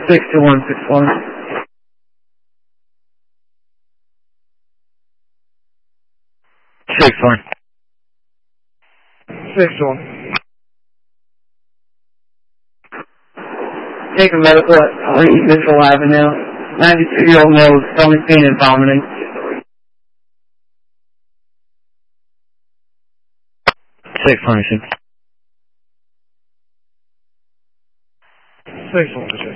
62161. 6-1. 6-1. Taking medical at East Mitchell Avenue. 92-year-old male with stomach pain and vomiting. 6 permission. 6-1.